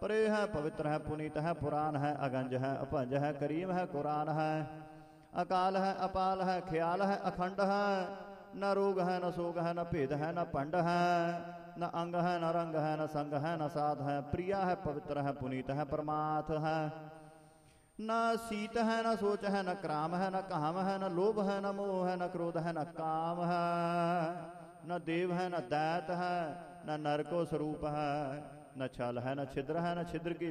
परे है पवित्र है पुनीत है पुराण है अगंज है अपंज है करीम है कुरान है अकाल है अपाल है ख्याल है अखंड है न रोग है न सोग है न भेद है न पंड है न अंग है न रंग है न संग है न साध है प्रिया है पवित्र है पुनीत है परमार्थ है न सीत है न सोच है न क्राम है न काम है न लोभ है न मोह है न क्रोध है न काम है न देव है न दैत है न नर को स्वरूप है न छल है न छिद्र है न छिद्र की